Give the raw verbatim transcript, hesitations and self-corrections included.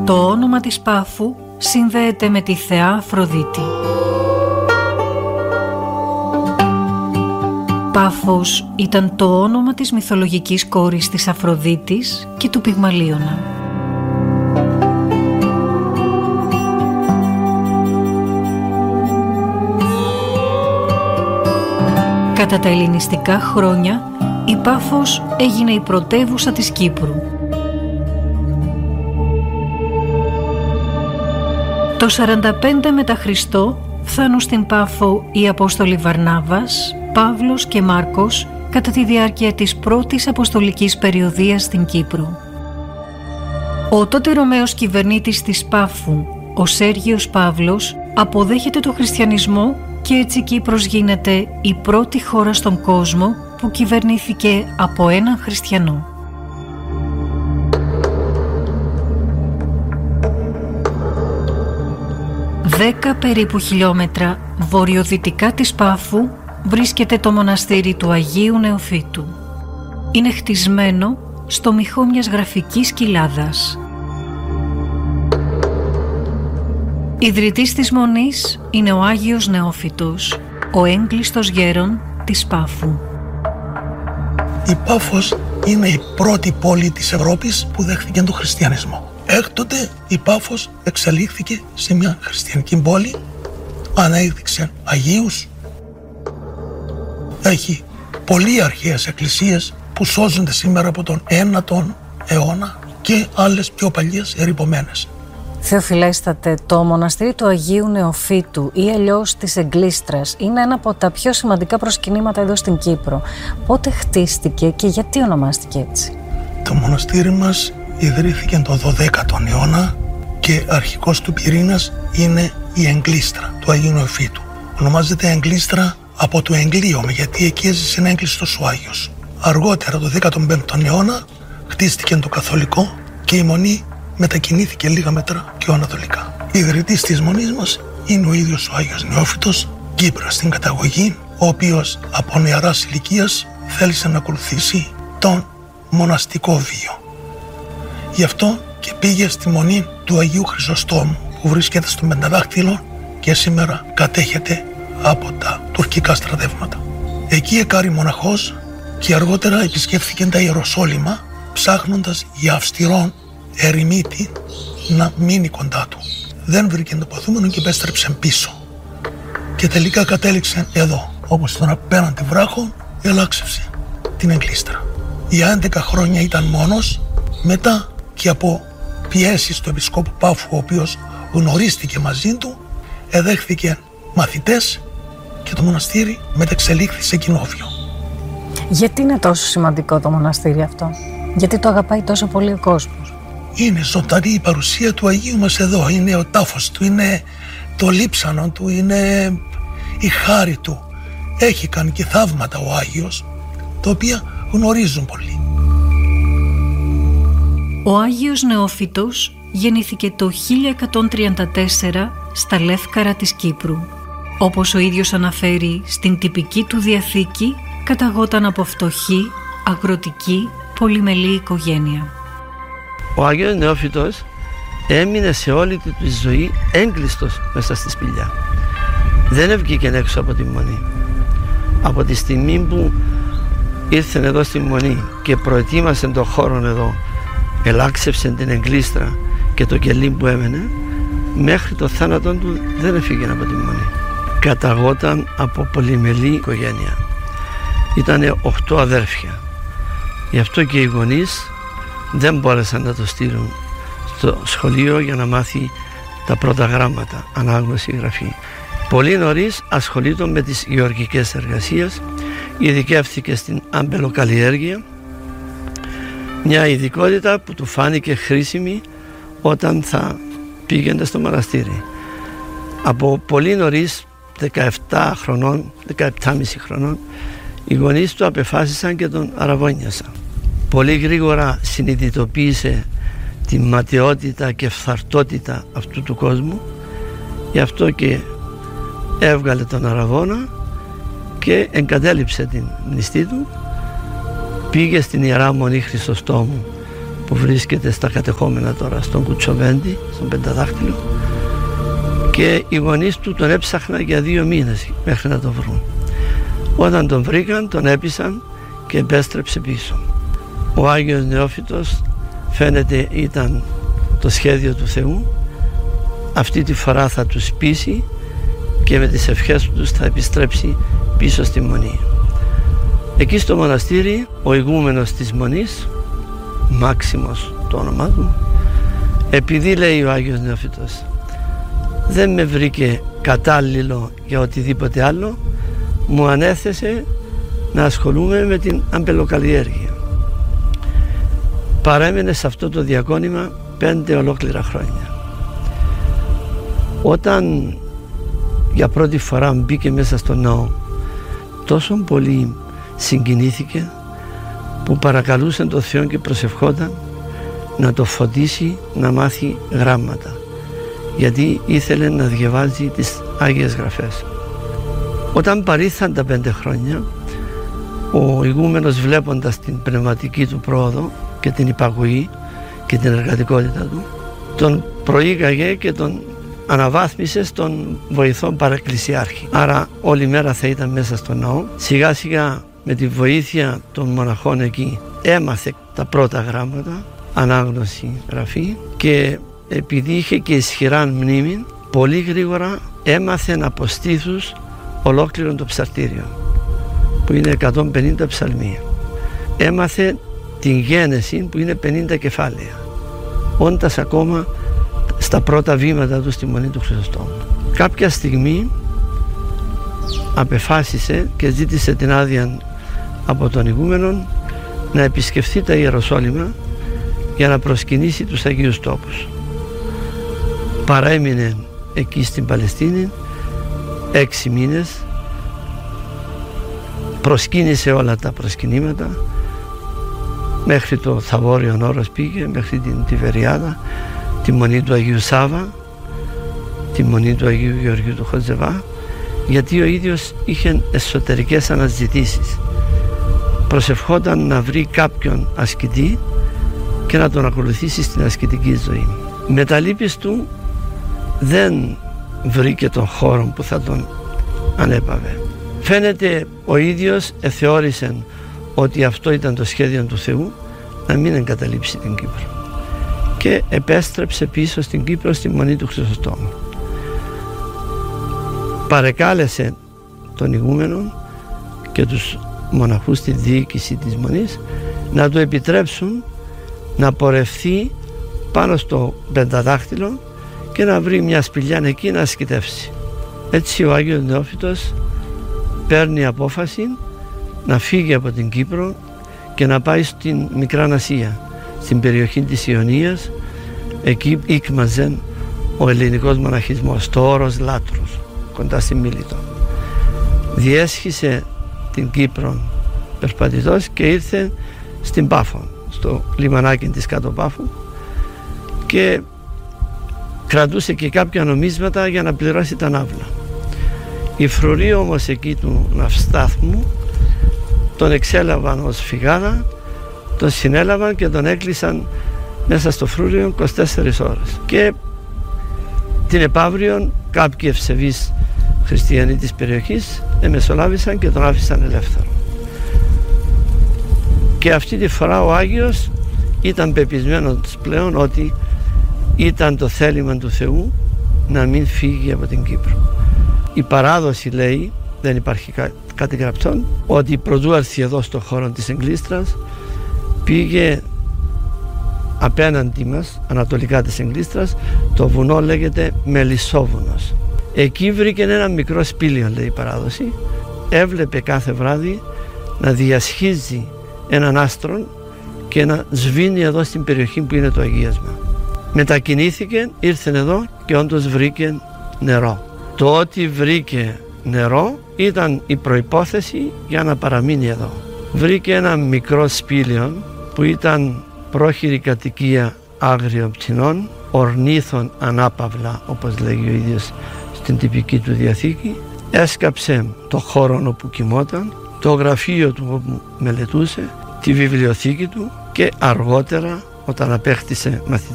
Το όνομα της Πάφου συνδέεται με τη θεά Αφροδίτη. Πάφος ήταν το όνομα της μυθολογικής κόρης της Αφροδίτης και του Πυγμαλίωνα. Κατά τα ελληνιστικά χρόνια, η Πάφος έγινε η πρωτεύουσα της Κύπρου. Το σαράντα πέντε μετά Χριστό φτάνουν στην Πάφο οι Απόστολοι Βαρνάβας, Παύλος και Μάρκος κατά τη διάρκεια της πρώτης αποστολικής περιοδίας στην Κύπρο. Ο τότε Ρωμαίος κυβερνήτης της Πάφου, ο Σέργιος Παύλος, αποδέχεται το χριστιανισμό και έτσι η Κύπρος γίνεται η πρώτη χώρα στον κόσμο που κυβερνήθηκε από έναν χριστιανό. Δέκα περίπου χιλιόμετρα βορειοδυτικά της Πάφου βρίσκεται το μοναστήρι του Αγίου Νεοφύτου. Είναι χτισμένο στο μοιχό μιας γραφικής κοιλάδας. Ιδρυτής της Μονής είναι ο Άγιος Νεόφυτος, ο έγκλειστος γέρον της Πάφου. Η Πάφος είναι η πρώτη πόλη της Ευρώπης που δέχθηκε τον χριστιανισμό. Έκτοτε η Πάφος εξελίχθηκε σε μια χριστιανική πόλη, ανέδειξε Αγίους, έχει πολύ αρχαίες εκκλησίες που σώζονται σήμερα από τον ένατο αιώνα και άλλες πιο παλιές ερειπωμένες. Θεοφιλέστατε, το μοναστήρι του Αγίου Νεοφύτου ή αλλιώς της Εγκλίστρας είναι ένα από τα πιο σημαντικά προσκυνήματα εδώ στην Κύπρο. Πότε χτίστηκε και γιατί ονομάστηκε έτσι? Το μοναστήρι μας ιδρύθηκε το δωδέκατο αιώνα και αρχικός του πυρήνας είναι η Εγκλίστρα του Αγίου Νεοφύτου. Ονομάζεται Εγκλίστρα από το εγκλίωμα, γιατί εκεί έζησε ένα έγκλειστος ο Άγιος. Αργότερα, το δέκατο πέμπτο αιώνα, χτίστηκε το καθολικό και η Μονή μετακινήθηκε λίγα μέτρα πιο ανατολικά. Ιδρυτής της Μονής μας είναι ο ίδιος ο Άγιος Νεόφυτος, Κύπρος στην καταγωγή, ο οποίος από νεαράς ηλικίας θέλησε να ακολουθήσει τον μοναστικό βίο. Γι' αυτό και πήγε στη Μονή του Αγίου Χρυσοστόμου, που βρίσκεται στο Πενταδάχτυλο και σήμερα κατέχεται από τα τουρκικά στρατεύματα. Εκεί εκάρη μοναχός και αργότερα επισκέφθηκε τα Ιεροσόλυμα, ψάχνοντας για αυστηρόν ερημίτη να μείνει κοντά του. Δεν βρήκε το παθούμενο και επέστρεψε πίσω. Και τελικά κατέληξε εδώ, όπως στον απέναντι βράχο, ελάξευσε την Εγκλίστρα. Για έντεκα χρόνια ήταν μόνος, μετά και από πιέσεις του Επισκόπου Πάφου, ο οποίος γνωρίστηκε μαζί του, εδέχθηκε μαθητές και το μοναστήρι μεταξελίχθη σε κοινόβιο. Γιατί είναι τόσο σημαντικό το μοναστήρι αυτό? Γιατί το αγαπάει τόσο πολύ ο κόσμος? Είναι ζωντανή η παρουσία του Αγίου μας εδώ. Είναι ο τάφος του, είναι το λείψανο του, είναι η χάρη του. Έχει κάνει και θαύματα ο Άγιος, τα οποία γνωρίζουν πολύ. Ο Άγιος Νεόφυτος γεννήθηκε το χίλια εκατόν τριάντα τέσσερα στα Λεύκαρα της Κύπρου. Όπως ο ίδιος αναφέρει στην τυπική του διαθήκη, καταγόταν από φτωχή, αγροτική, πολυμελή οικογένεια. Ο Άγιος Νεόφυτος έμεινε σε όλη του τη ζωή έγκλειστος μέσα στη σπηλιά. Δεν έβγηκε έξω από τη Μονή. Από τη στιγμή που ήρθε εδώ στη Μονή και προετοίμασε τον χώρο εδώ, ελάξευσε την Εγκλίστρα και το κελί που έμενε, μέχρι το θάνατο του δεν έφυγε από τη Μονή. Καταγόταν από πολυμελή οικογένεια. Ήτανε οχτώ αδέρφια. Γι' αυτό και οι γονείς δεν μπόρεσαν να το στείλουν στο σχολείο για να μάθει τα πρώτα γράμματα, ανάγνωση, γραφή. Πολύ νωρίς ασχολείται με τις γεωργικές εργασίες, ειδικεύθηκε στην αμπελοκαλλιέργεια, μια ειδικότητα που του φάνηκε χρήσιμη όταν θα πήγαινε στο μοναστήρι. Από πολύ νωρίς, δεκαεπτά χρονών, δεκαεπτά και μισό χρονών, οι γονείς του απεφάσισαν και τον αραβώνιασαν. Πολύ γρήγορα συνειδητοποίησε τη ματαιότητα και φθαρτότητα αυτού του κόσμου, γι' αυτό και έβγαλε τον αραβώνα και εγκατέλειψε την νηστή του, πήγε στην Ιερά Μονή Χρυσοστόμου που βρίσκεται στα κατεχόμενα τώρα στον Κουτσοβέντη, στον Πενταδάχτυλο, και οι γονείς του τον έψαχναν για δύο μήνες μέχρι να τον βρουν. Όταν τον βρήκαν, τον έπεισαν και επέστρεψε πίσω. Ο Άγιος Νεόφυτος φαίνεται ήταν το σχέδιο του Θεού. Αυτή τη φορά θα τους πείσει και με τις ευχές τους θα επιστρέψει πίσω στη Μονή. Εκεί στο μοναστήρι ο ηγούμενος της Μονής, Μάξιμος το όνομά του, επειδή, λέει ο Άγιος Νεόφυτος, δεν με βρήκε κατάλληλο για οτιδήποτε άλλο, μου ανέθεσε να ασχολούμαι με την αμπελοκαλλιέργεια. Παρέμενε σε αυτό το διακόνημα πέντε ολόκληρα χρόνια. Όταν για πρώτη φορά μπήκε μέσα στο ναό, τόσο πολύ συγκινήθηκε που παρακαλούσε τον Θεό και προσευχόταν να το φωτίσει να μάθει γράμματα, γιατί ήθελε να διαβάζει τις Άγιες Γραφές. Όταν παρήλθαν τα πέντε χρόνια, ο ηγούμενος, βλέποντας την πνευματική του πρόοδο και την υπακοή και την εργατικότητα του, τον προήγαγε και τον αναβάθμισε στον βοηθό παραεκκλησιάρχη. Άρα όλη μέρα θα ήταν μέσα στο ναό. Σιγά σιγά με τη βοήθεια των μοναχών εκεί έμαθε τα πρώτα γράμματα, ανάγνωση, γραφή, και επειδή είχε και ισχυρά μνήμη, πολύ γρήγορα έμαθε από στήθους ολόκληρο το ψαλτήριο, που είναι εκατόν πενήντα ψαλμία. Έμαθε την γένεση, που είναι πενήντα κεφάλαια, όντας ακόμα στα πρώτα βήματα του στη Μονή του Χρυσοστόμου. Κάποια στιγμή απεφάσισε και ζήτησε την άδεια από τον ηγούμενο να επισκεφθεί τα Ιεροσόλυμα για να προσκυνήσει τους Αγίους Τόπους. Παρέμεινε εκεί στην Παλαιστίνη έξι μήνες, προσκύνησε όλα τα προσκυνήματα, μέχρι το Θαβόριον Όρος πήγε, μέχρι την Τιβεριάδα, τη Μονή του Αγίου Σάβα, τη Μονή του Αγίου Γεωργίου του Χοτζεβά, γιατί ο ίδιος είχε εσωτερικές αναζητήσεις. Προσευχόταν να βρει κάποιον ασκητή και να τον ακολουθήσει στην ασκητική ζωή. Με τα λύπης του δεν βρήκε τον χώρο που θα τον ανέπαβε. Φαίνεται ο ίδιος εθεώρησε ότι αυτό ήταν το σχέδιο του Θεού, να μην εγκαταλείψει την Κύπρο, και επέστρεψε πίσω στην Κύπρο στη Μονή του Χρυσοστόμου. Παρεκάλεσε τον ηγούμενο και τους μοναχούς στη διοίκηση της Μονής να του επιτρέψουν να πορευθεί πάνω στο Πενταδάχτυλο και να βρει μια σπηλιά εκεί να ασκητεύσει. Έτσι ο Άγιος Νεόφυτος παίρνει απόφαση να φύγει από την Κύπρο και να πάει στην Μικρά Ασία, στην περιοχή της Ιωνίας. Εκεί ήκμαζε ο ελληνικός μοναχισμός, το όρος Λάτρους, κοντά στη Μίλητο. Διέσχισε την Κύπρο περπατητός και ήρθε στην Πάφο, στο λιμανάκι της κάτω Πάφου, και κρατούσε και κάποια νομίσματα για να πληρώσει τα ναύλα. Οι φρουροί όμως εκεί του ναυστάθμου τον εξέλαβαν ως φυγάδα, τον συνέλαβαν και τον έκλεισαν μέσα στο φρούριο είκοσι τέσσερις ώρες. Και την επαύριον κάποιοι ευσεβείς χριστιανοί της περιοχής εμεσολάβησαν και τον άφησαν ελεύθερο. Και αυτή τη φορά ο Άγιος ήταν πεπισμένος πλέον ότι ήταν το θέλημα του Θεού να μην φύγει από την Κύπρο. Η παράδοση λέει, δεν υπάρχει κά, κάτι γραπτόν, ότι πρωτού έρθει εδώ στο χώρο της Εγκλίστρας, πήγε απέναντι μας, ανατολικά της Εγκλίστρας, το βουνό λέγεται Μελισσόβουνος. Εκεί βρήκε ένα μικρό σπήλιο, λέει η παράδοση, έβλεπε κάθε βράδυ να διασχίζει έναν άστρο και να σβήνει εδώ στην περιοχή που είναι το αγίασμα. Μετακινήθηκε, ήρθε εδώ και όντως βρήκε νερό. Το ότι βρήκε νερό ήταν η προϋπόθεση για να παραμείνει εδώ. Βρήκε ένα μικρό σπήλιο που ήταν πρόχειρη κατοικία άγριων πτηνών, ορνήθων ανάπαυλα, όπως λέγει ο ίδιος στην τυπική του διαθήκη. Έσκαψε το χώρο όπου κοιμόταν, το γραφείο του όπου μελετούσε, τη βιβλιοθήκη του, και αργότερα όταν απέκτησε μαθητή